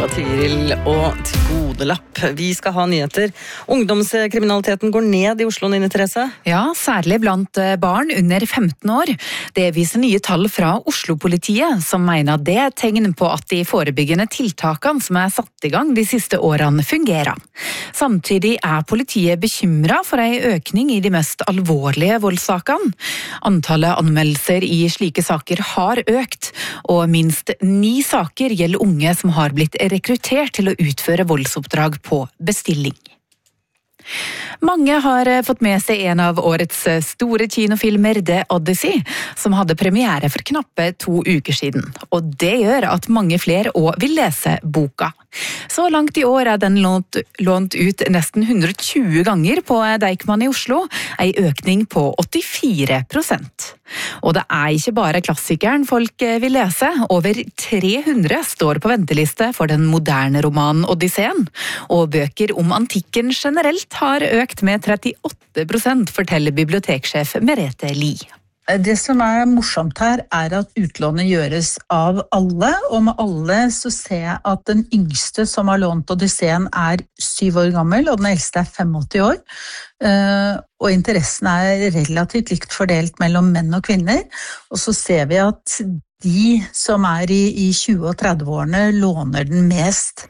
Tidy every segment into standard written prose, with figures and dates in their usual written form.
fra Tyril og Godelapp. Vi skal ha nyheter. Ungdomskriminaliteten går ned i Oslo, Nine Therese. Ja, særlig blant barn under 15 år. Det viser nye tall fra Oslo-politiet, som mener det er tegn på at de forebyggende tiltakene som er satt i gang de siste årene fungerer. Samtidig er politiet bekymret for en økning i de mest alvorlige voldssakene. Antallet anmeldelser i slike saker har økt, og minst 9 saker gjelder unge som har blitt rekruttert til å utføre voldsoppdrag på bestilling. Mange har fått med seg en av årets store kinofilmer, The Odyssey, som hadde premiere for knappe 2 uker siden. Og det gjør at mange flere også vil lese boka. Så langt i år er den lånt ut nesten 120 ganger på Deichman i Oslo, en økning på 84%. Og det er ikke bare klassikeren folk vil lese. Over 300 står på venteliste for den moderne romanen Odysseen, og bøker om antikken generelt har økt med 38%, forteller biblioteksjef Merete Lie. Det som er morsomt her er at utlånet gjøres av alle, og med alle så ser jeg at den yngste som har lånt Odysseen er 7 år gammel, og den eldste er 85 år. Og interessen er relativt likt fordelt mellom menn og kvinner, og så ser vi at de som er i 20- og 30-årene låner den mest.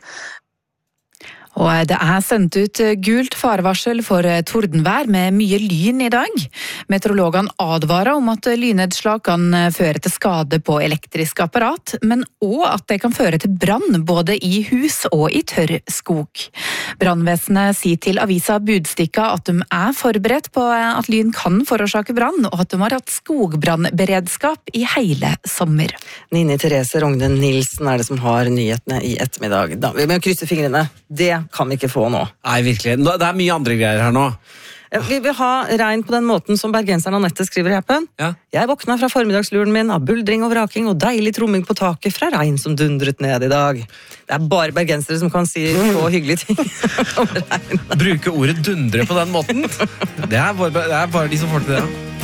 Og det er sendt ut gult farvarsel for tordenvær med mye lyn i dag. Meteorologene advarer om at lynnedslag kan føre til skade på elektriske apparat, men også at det kan føre til brann både i hus og i tørr skog. Brannvesenet sier til avisa Budstikka at de er forberedt på at lyn kan forårsake brann, og at de har hatt skogbrannberedskap i hele sommer. Nine Therese Rognen Nilsen er det som har nyhetene i ettermiddag. Da vil vi krysse fingrene. Det kan vi ikke få nå. Nei, virkelig. Det er mye andre greier her nå. Vi vil ha regn på den måten som bergenseren Annette skriver i appen. Ja. Jeg våkna fra formiddagsluren min av buldring og vraking og deilig tromming på taket fra regn som dundret ned i dag. Det er bare bergensere som kan si så hyggelige ting om regn. Bruke ordet dundre på den måten. Det er bare de som får til det.